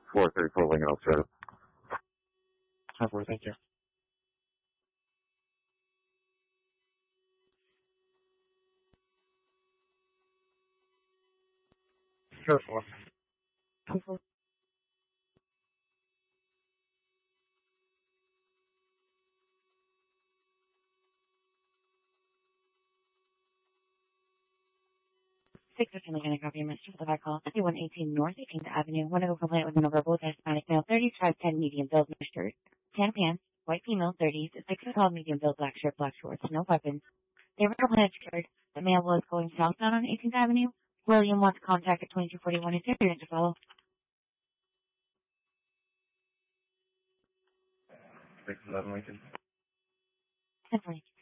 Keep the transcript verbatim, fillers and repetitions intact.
four thirty-four Lincoln Illustrator. ten four, thank you. Sure, four. ten four. six fifteen Lincoln, I copy your message for the back call. one eighteen North eighteenth Avenue. Want to go complaint with an overboard Hispanic male, thirty, size ten, medium build, shirt, tan pants, white female, thirties, six foot tall, medium build, black shirt, black shorts, no weapons. They were complained secured. The male was going southbound on eighteenth Avenue. William wants contact at twenty-two forty-one. Is there to follow? six eleven Lincoln. ten forty.